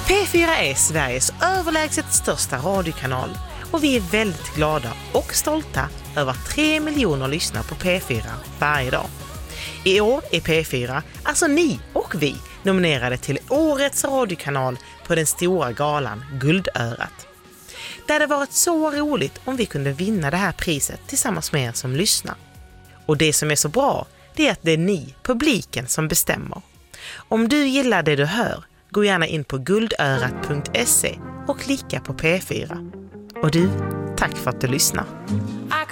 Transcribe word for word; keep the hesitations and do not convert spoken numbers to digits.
P fyra är Sveriges överlägset största radiokanal och vi är väldigt glada och stolta över att tre miljoner lyssnar på P fyra varje dag. I år är P fyra, alltså ni och vi, nominerade till Årets radiokanal på den stora galan Guldörat. Det hade varit så roligt om vi kunde vinna det här priset tillsammans med er som lyssnar. Och det som är så bra, det är att det är ni, publiken, som bestämmer. Om du gillar det du hör, gå gärna in på guldörat punkt se och klicka på P fyra. Och du, tack för att du lyssnar.